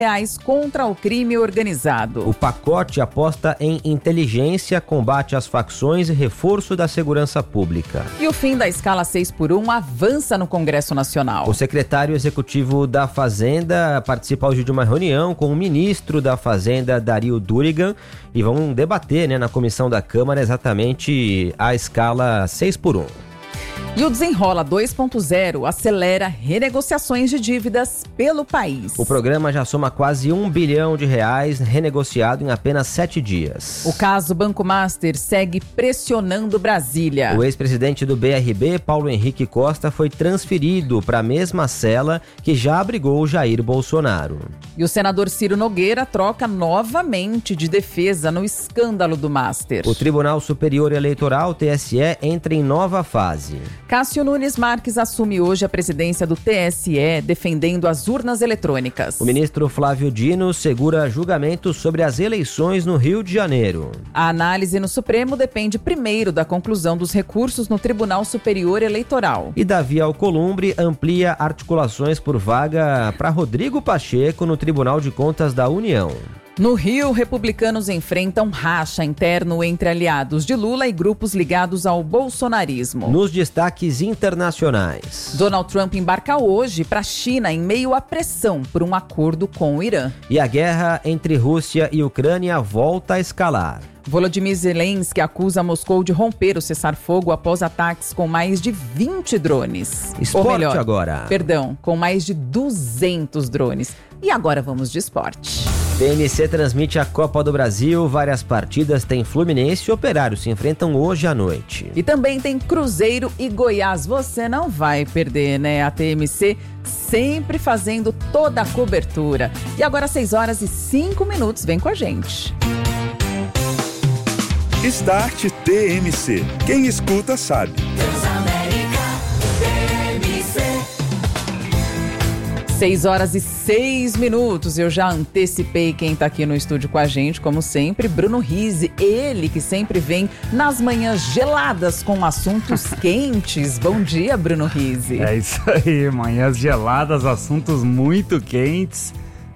reais contra o crime organizado. O pacote aposta em inteligência, combate às facções e reforço da segurança pública. E o fim da escala 6x1 avança no Congresso Nacional. O secretário executivo da Fazenda participa hoje de uma reunião com o ministro da Fazenda, Dario Durigan, e vão debater, na comissão da Câmara exatamente a escala 6x1. E o Desenrola 2.0 acelera renegociações de dívidas pelo país. O programa já soma quase R$1 bilhão renegociado em apenas 7 dias. O caso Banco Master segue pressionando Brasília. O ex-presidente do BRB, Paulo Henrique Costa, foi transferido para a mesma cela que já abrigou Jair Bolsonaro. E o senador Ciro Nogueira troca novamente de defesa no escândalo do Master. O Tribunal Superior Eleitoral, TSE, entra em nova fase. Cássio Nunes Marques assume hoje a presidência do TSE, defendendo as urnas eletrônicas. O ministro Flávio Dino segura julgamento sobre as eleições no Rio de Janeiro. A análise no Supremo depende primeiro da conclusão dos recursos no Tribunal Superior Eleitoral. E Davi Alcolumbre amplia articulações por vaga para Rodrigo Pacheco no Tribunal de Contas da União. No Rio, republicanos enfrentam racha interno entre aliados de Lula e grupos ligados ao bolsonarismo. Nos destaques internacionais, Donald Trump embarca hoje para a China em meio à pressão por um acordo com o Irã. E a guerra entre Rússia e Ucrânia volta a escalar. Volodymyr Zelensky acusa Moscou de romper o cessar-fogo após ataques com mais de 20 drones. Esporte agora. Com mais de 200 drones. E agora vamos de esporte. TMC transmite a Copa do Brasil, várias partidas, tem Fluminense e Operário se enfrentam hoje à noite. E também tem Cruzeiro e Goiás, você não vai perder, né? A TMC sempre fazendo toda a cobertura. E agora 6h05, vem com a gente. Start TMC, quem escuta sabe. 6h06, eu já antecipei quem tá aqui no estúdio com a gente, como sempre, Bruno Rizzi, ele que sempre vem nas manhãs geladas com assuntos quentes. Bom dia, Bruno Rizzi. É isso aí, manhãs geladas, assuntos muito quentes,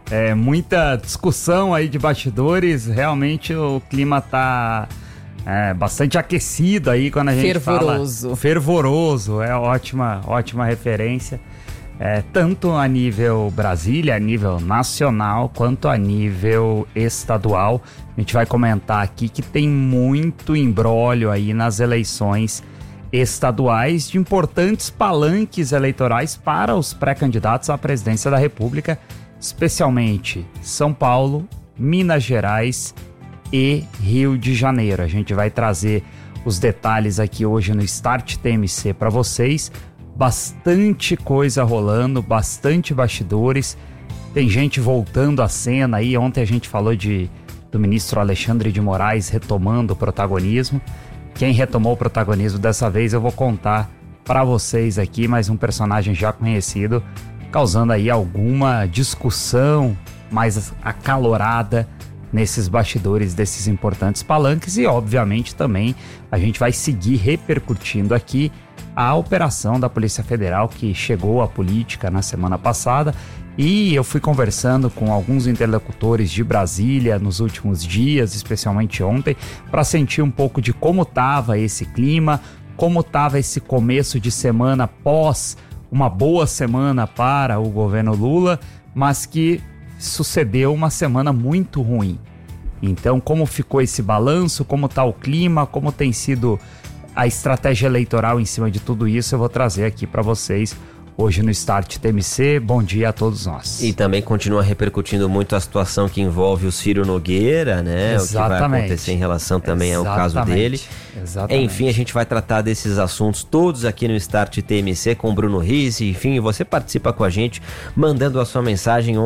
muita discussão aí de bastidores, realmente o clima tá bastante aquecido aí quando a gente fala. Fervoroso, é ótima referência. Tanto a nível Brasília, a nível nacional, quanto a nível estadual. A gente vai comentar aqui que tem muito imbróglio aí nas eleições estaduais de importantes palanques eleitorais para os pré-candidatos à presidência da República, especialmente São Paulo, Minas Gerais e Rio de Janeiro. A gente vai trazer os detalhes aqui hoje no Start TMC para vocês. Bastante coisa rolando, bastante bastidores, tem gente voltando à cena aí. Ontem a gente falou do ministro Alexandre de Moraes retomando o protagonismo. Quem retomou o protagonismo dessa vez eu vou contar para vocês aqui, mais um personagem já conhecido, causando aí alguma discussão mais acalorada nesses bastidores desses importantes palanques. E obviamente também a gente vai seguir repercutindo aqui a operação da Polícia Federal que chegou à política na semana passada, e eu fui conversando com alguns interlocutores de Brasília nos últimos dias, especialmente ontem, para sentir um pouco de como estava esse clima, como estava esse começo de semana pós uma boa semana para o governo Lula, mas que sucedeu uma semana muito ruim. Então, como ficou esse balanço, como está o clima, como tem sido a estratégia eleitoral em cima de tudo isso, eu vou trazer aqui para vocês hoje no Start TMC. Bom dia a todos nós. E também continua repercutindo muito a situação que envolve o Ciro Nogueira, né? Exatamente. O que vai acontecer em relação também ao caso dele. Exatamente. Enfim, a gente vai tratar desses assuntos todos aqui no Start TMC com o Bruno Rizzi. Enfim, você participa com a gente mandando a sua mensagem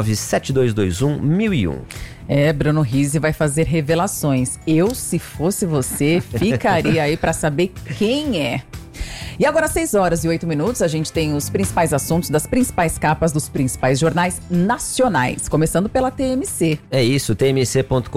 119-7221-1001. Bruno Rizzi vai fazer revelações. Eu, se fosse você, ficaria aí para saber quem é. E agora, 6h08, a gente tem os principais assuntos das principais capas dos principais jornais nacionais, começando pela TMC. É isso, tmc.com.br,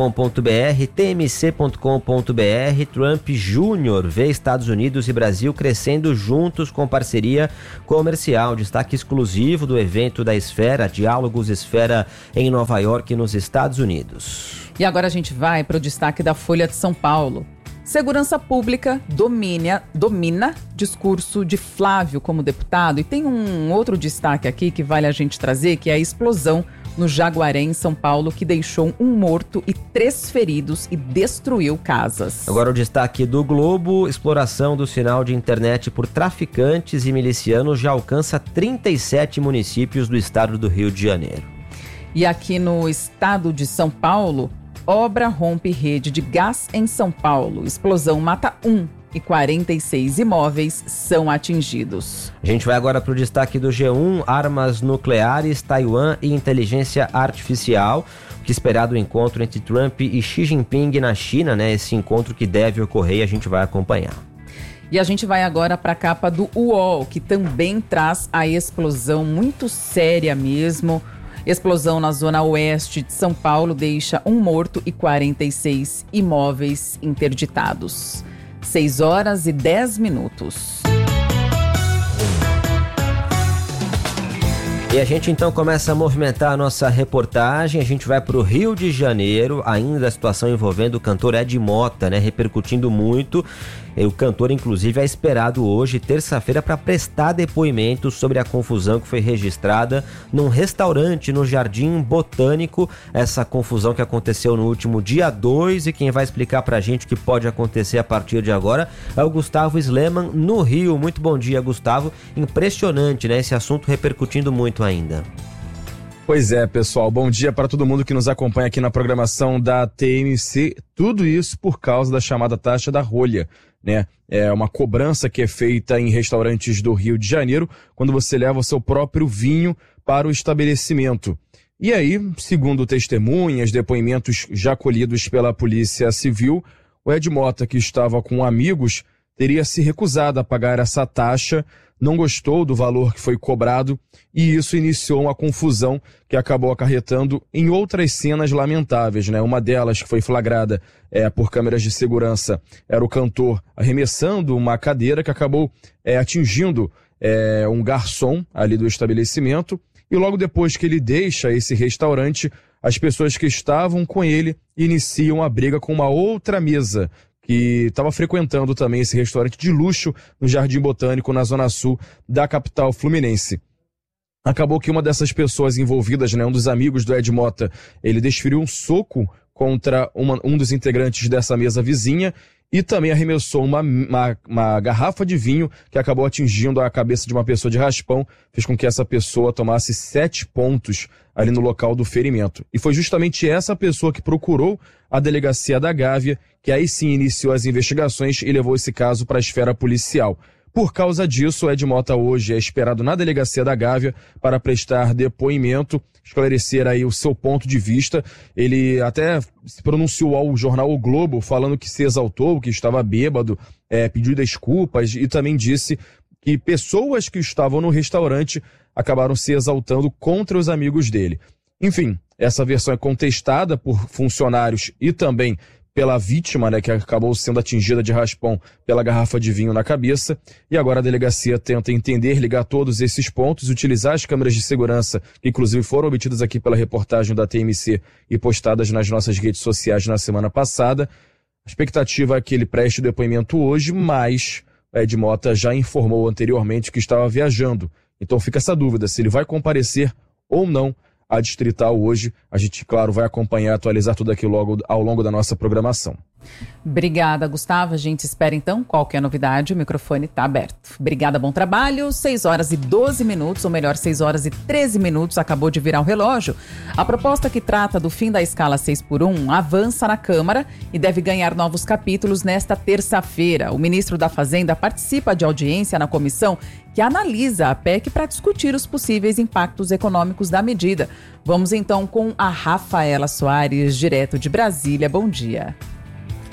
tmc.com.br. Trump Jr. vê Estados Unidos e Brasil crescendo juntos com parceria comercial. Destaque exclusivo do evento da Esfera, Diálogos Esfera em Nova York, nos Estados Unidos. E agora a gente vai para o destaque da Folha de São Paulo. Segurança Pública domina discurso de Flávio como deputado. E tem um outro destaque aqui que vale a gente trazer, que é a explosão no Jaguaré, em São Paulo, que deixou um morto e 3 feridos e destruiu casas. Agora o destaque do Globo: exploração do sinal de internet por traficantes e milicianos já alcança 37 municípios do estado do Rio de Janeiro. E aqui no estado de São Paulo, obra rompe rede de gás em São Paulo. Explosão mata 1 e 46 imóveis são atingidos. A gente vai agora para o destaque do G1, armas nucleares, Taiwan e inteligência artificial. O que esperar do encontro entre Trump e Xi Jinping na China, né? Esse encontro que deve ocorrer e a gente vai acompanhar. E a gente vai agora para a capa do UOL, que também traz a explosão muito séria mesmo. Explosão na zona oeste de São Paulo deixa 1 morto e 46 imóveis interditados. 6h10. E a gente então começa a movimentar a nossa reportagem. A gente vai para o Rio de Janeiro, ainda a situação envolvendo o cantor Ed Mota, né, repercutindo muito. O cantor, inclusive, é esperado hoje, terça-feira, para prestar depoimento sobre a confusão que foi registrada num restaurante no Jardim Botânico. Essa confusão que aconteceu no último dia 2, e quem vai explicar para a gente o que pode acontecer a partir de agora é o Gustavo Sleman, no Rio. Muito bom dia, Gustavo. Impressionante, né? Esse assunto repercutindo muito ainda. Pois é, pessoal, bom dia para todo mundo que nos acompanha aqui na programação da TMC. Tudo isso por causa da chamada taxa da rolha, né? É uma cobrança que é feita em restaurantes do Rio de Janeiro quando você leva o seu próprio vinho para o estabelecimento. E aí, segundo testemunhas, depoimentos já colhidos pela Polícia Civil, o Ed Mota, que estava com amigos, teria se recusado a pagar essa taxa, não gostou do valor que foi cobrado, e isso iniciou uma confusão que acabou acarretando em outras cenas lamentáveis, né? Uma delas, que foi flagrada por câmeras de segurança, era o cantor arremessando uma cadeira que acabou atingindo um garçom ali do estabelecimento, e logo depois que ele deixa esse restaurante, as pessoas que estavam com ele iniciam a briga com uma outra mesa, que estava frequentando também esse restaurante de luxo no Jardim Botânico, na zona sul da capital fluminense. Acabou que uma dessas pessoas envolvidas, né, um dos amigos do Ed Mota, ele desferiu um soco contra um dos integrantes dessa mesa vizinha e também arremessou uma garrafa de vinho que acabou atingindo a cabeça de uma pessoa de raspão, fez com que essa pessoa tomasse 7 pontos ali no local do ferimento. E foi justamente essa pessoa que procurou a delegacia da Gávea, que aí sim iniciou as investigações e levou esse caso para a esfera policial. Por causa disso, o Ed Mota hoje é esperado na delegacia da Gávea para prestar depoimento, esclarecer aí o seu ponto de vista. Ele até se pronunciou ao jornal O Globo, falando que se exaltou, que estava bêbado, pediu desculpas e também disse que pessoas que estavam no restaurante acabaram se exaltando contra os amigos dele. Enfim, essa versão é contestada por funcionários e também pela vítima, né, que acabou sendo atingida de raspão pela garrafa de vinho na cabeça. E agora a delegacia tenta entender, ligar todos esses pontos, utilizar as câmeras de segurança, que inclusive foram obtidas aqui pela reportagem da TMC e postadas nas nossas redes sociais na semana passada. A expectativa é que ele preste o depoimento hoje, mas o Ed Mota já informou anteriormente que estava viajando. Então fica essa dúvida se ele vai comparecer ou não a Distrital hoje. A gente, claro, vai acompanhar, atualizar tudo aqui logo ao longo da nossa programação. Obrigada, Gustavo. A gente espera então qualquer novidade, o microfone está aberto. Obrigada, bom trabalho. 6h12, ou melhor, 6h13, acabou de virar o relógio. A proposta que trata do fim da escala 6x1 avança na Câmara e deve ganhar novos capítulos nesta terça-feira. O ministro da Fazenda participa de audiência na comissão que analisa a PEC para discutir os possíveis impactos econômicos da medida. Vamos então com a Rafaela Soares, direto de Brasília. Bom dia.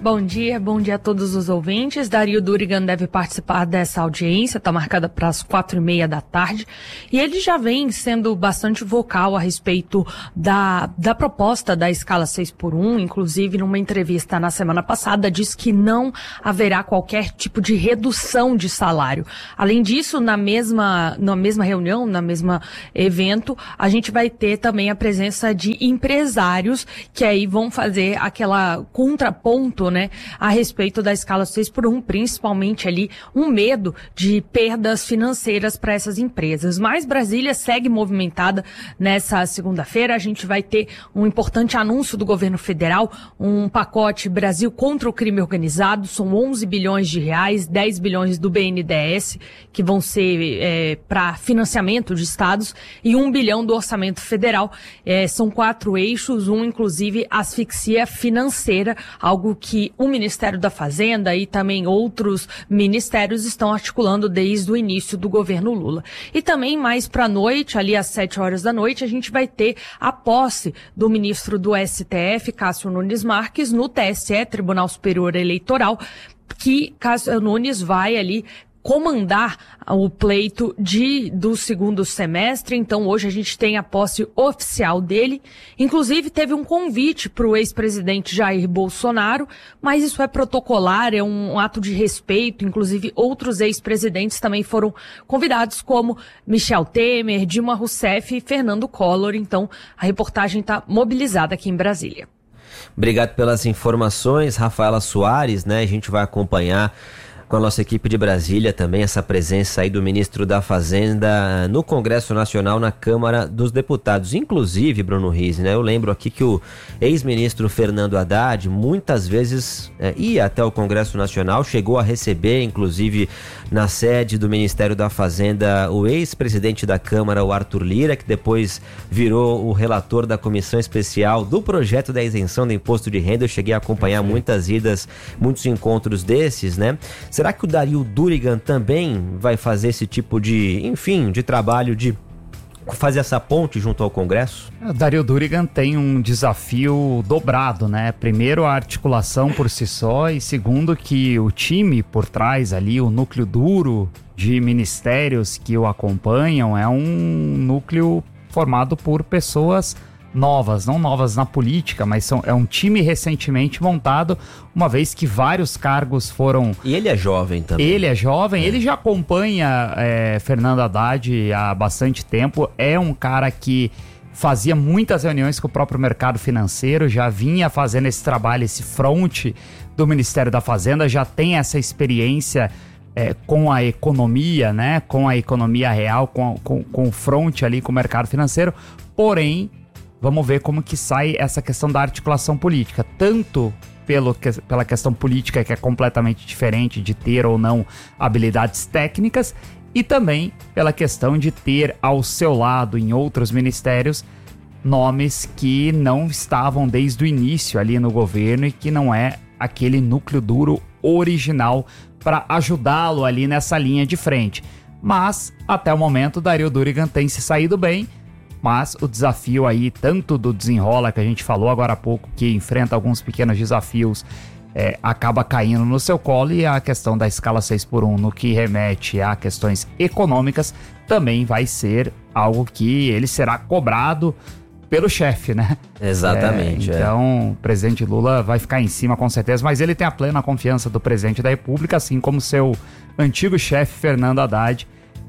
Bom dia a todos os ouvintes. Dario Durigan deve participar dessa audiência, está marcada para as 4h30 da tarde. E ele já vem sendo bastante vocal a respeito da proposta da escala 6x1, inclusive numa entrevista na semana passada, disse que não haverá qualquer tipo de redução de salário. Além disso, na mesma reunião, na mesma evento, a gente vai ter também a presença de empresários que aí vão fazer aquela contraponto, né, a respeito da escala 6x1, principalmente ali um medo de perdas financeiras para essas empresas. Mas Brasília segue movimentada nessa segunda-feira. A gente vai ter um importante anúncio do governo federal, um pacote Brasil contra o crime organizado. São 11 bilhões de reais, 10 bilhões do BNDES, que vão ser para financiamento de estados, e 1 bilhão do orçamento federal. São 4 eixos, inclusive asfixia financeira, algo que o Ministério da Fazenda e também outros ministérios estão articulando desde o início do governo Lula. E também mais para a noite, ali às 7 horas da noite, a gente vai ter a posse do ministro do STF, Cássio Nunes Marques, no TSE, Tribunal Superior Eleitoral, que Cássio Nunes vai ali comandar o pleito do segundo semestre. Então hoje a gente tem a posse oficial dele. Inclusive teve um convite para o ex-presidente Jair Bolsonaro, mas isso é protocolar, é um ato de respeito. Inclusive outros ex-presidentes também foram convidados, como Michel Temer, Dilma Rousseff e Fernando Collor. Então a reportagem está mobilizada aqui em Brasília. Obrigado pelas informações, Rafaela Soares, né? A gente vai acompanhar com a nossa equipe de Brasília também essa presença aí do ministro da Fazenda no Congresso Nacional, na Câmara dos Deputados. Inclusive, Bruno Rizzi, né? Eu lembro aqui que o ex-ministro Fernando Haddad muitas vezes ia até o Congresso Nacional, chegou a receber, inclusive na sede do Ministério da Fazenda, o ex-presidente da Câmara, o Arthur Lira, que depois virou o relator da comissão especial do projeto da isenção do imposto de renda. Eu cheguei a acompanhar muitas idas, muitos encontros desses, né? Será que o Dario Durigan também vai fazer esse tipo de trabalho de fazer essa ponte junto ao Congresso? O Dario Durigan tem um desafio dobrado, né? Primeiro, a articulação por si só, e segundo, que o time por trás ali, o núcleo duro de ministérios que o acompanham, é um núcleo formado por pessoas novas, não novas na política, mas é um time recentemente montado, uma vez que vários cargos foram... E ele é jovem também. Ele é jovem, ele já acompanha Fernando Haddad há bastante tempo, é um cara que fazia muitas reuniões com o próprio mercado financeiro, já vinha fazendo esse trabalho, esse front do Ministério da Fazenda, já tem essa experiência com a economia, né? Com a economia real, com o front ali com o mercado financeiro, porém vamos ver como que sai essa questão da articulação política, tanto pela questão política, que é completamente diferente de ter ou não habilidades técnicas, e também pela questão de ter ao seu lado, em outros ministérios, nomes que não estavam desde o início ali no governo e que não é aquele núcleo duro original para ajudá-lo ali nessa linha de frente. Mas, até o momento, Dario Durigan tem se saído bem. Mas o desafio aí, tanto do desenrola, que a gente falou agora há pouco, que enfrenta alguns pequenos desafios, acaba caindo no seu colo, e a questão da escala 6x1, no que remete a questões econômicas, também vai ser algo que ele será cobrado pelo chefe, né? Exatamente. Então, o presidente Lula vai ficar em cima com certeza, mas ele tem a plena confiança do presidente da República, assim como seu antigo chefe, Fernando Haddad.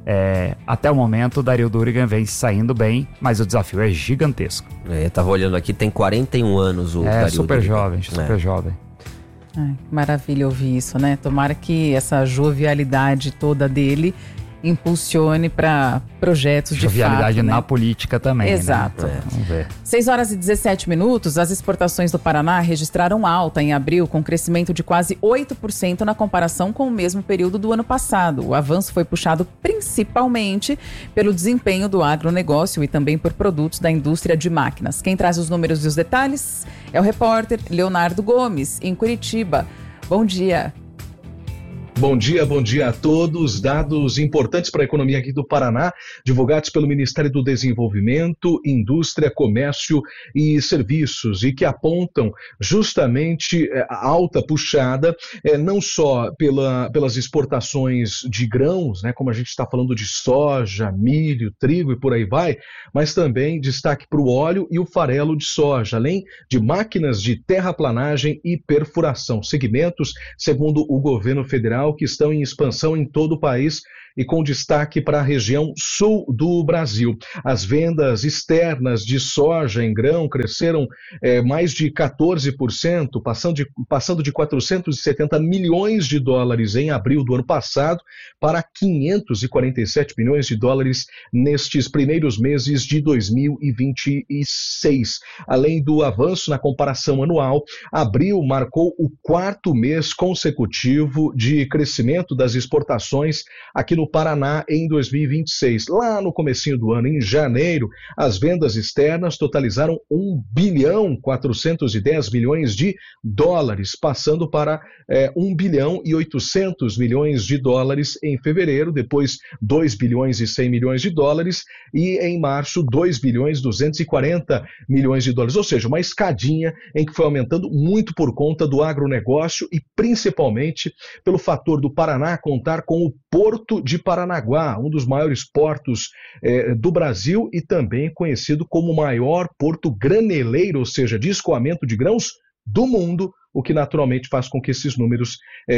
Até o momento, o Dario Durigan vem saindo bem, mas o desafio é gigantesco. Eu tava olhando aqui, tem 41 anos o Dario super Durigan. Jovem, super jovem. Maravilha ouvir isso, né? Tomara que essa jovialidade toda dele impulsione para projetos de fato, jovialidade na política também. Exato. Né? Vamos ver. 6h17, as exportações do Paraná registraram alta em abril, com crescimento de quase 8% na comparação com o mesmo período do ano passado. O avanço foi puxado principalmente pelo desempenho do agronegócio e também por produtos da indústria de máquinas. Quem traz os números e os detalhes é o repórter Leonardo Gomes, em Curitiba. Bom dia. Bom dia a todos. Dados importantes para a economia aqui do Paraná, divulgados pelo Ministério do Desenvolvimento, Indústria, Comércio e Serviços, e que apontam justamente a alta puxada, não só pelas exportações de grãos, né, como a gente está falando de soja, milho, trigo e por aí vai, mas também destaque para o óleo e o farelo de soja, além de máquinas de terraplanagem e perfuração, segmentos, segundo o governo federal, que estão em expansão em todo o país e com destaque para a região sul do Brasil. As vendas externas de soja em grão cresceram mais de 14%, passando de 470 milhões de dólares em abril do ano passado para 547 milhões de dólares nestes primeiros meses de 2026. Além do avanço na comparação anual, abril marcou o 4º mês consecutivo de crescimento das exportações aqui no Paraná em 2026. Lá no comecinho do ano, em janeiro, as vendas externas totalizaram 1,410 bilhões de dólares, passando para 1,800 bilhões de dólares em fevereiro, depois 2,1 bilhões de dólares e em março 2,240 bilhões de dólares, ou seja, uma escadinha em que foi aumentando muito por conta do agronegócio e principalmente pelo fator do Paraná contar com o Porto de Paranaguá, um dos maiores portos do Brasil e também conhecido como o maior porto graneleiro, ou seja, de escoamento de grãos do mundo, o que naturalmente faz com que esses números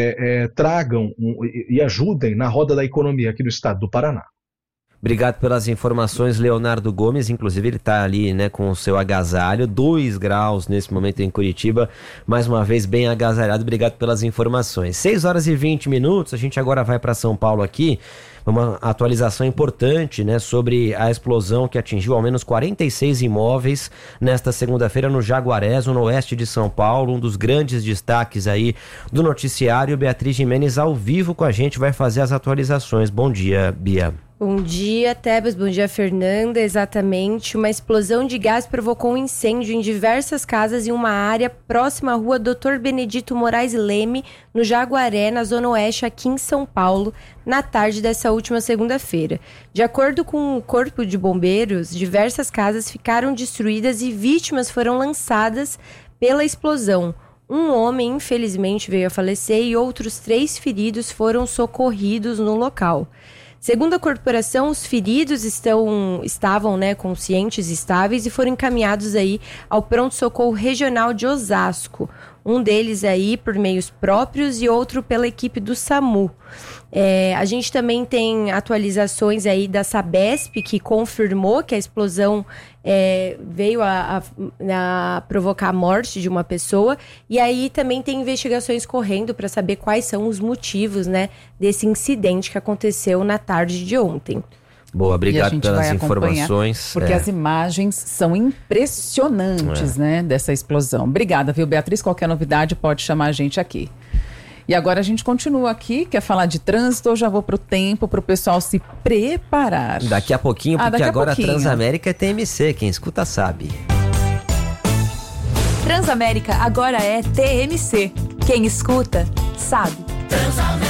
tragam e ajudem na roda da economia aqui no estado do Paraná. Obrigado pelas informações, Leonardo Gomes. Inclusive ele está ali, né, com o seu agasalho, 2 graus nesse momento em Curitiba, mais uma vez bem agasalhado. Obrigado pelas informações. 6h20, a gente agora vai para São Paulo aqui, uma atualização importante, né, sobre a explosão que atingiu ao menos 46 imóveis nesta segunda-feira no Jaguaré, no oeste de São Paulo, um dos grandes destaques aí do noticiário. Beatriz Gimenez ao vivo com a gente vai fazer as atualizações. Bom dia, Bia. Bom dia, Tebas. Bom dia, Fernanda. Exatamente, uma explosão de gás provocou um incêndio em diversas casas em uma área próxima à rua Dr. Benedito Moraes Leme, no Jaguaré, na Zona Oeste, aqui em São Paulo, na tarde dessa última segunda-feira. De acordo com o Corpo de Bombeiros, diversas casas ficaram destruídas e vítimas foram lançadas pela explosão. Um homem, infelizmente, veio a falecer e outros 3 feridos foram socorridos no local. Segundo a corporação, os feridos estavam conscientes e estáveis e foram encaminhados aí ao pronto-socorro regional de Osasco. Um deles aí por meios próprios e outro pela equipe do SAMU. A gente também tem atualizações aí da Sabesp, que confirmou que a explosão veio a provocar a morte de uma pessoa. E aí também tem investigações correndo para saber quais são os motivos, né, desse incidente que aconteceu na tarde de ontem. Boa, obrigado pelas informações. Porque as imagens são impressionantes, né, dessa explosão. Obrigada, viu, Beatriz? Qualquer novidade pode chamar a gente aqui. E agora a gente continua aqui, quer falar de trânsito, eu já vou pro tempo, pro pessoal se preparar. Daqui a pouquinho, porque agora a Transamérica é TMC, quem escuta sabe. Transamérica agora é TMC, quem escuta sabe.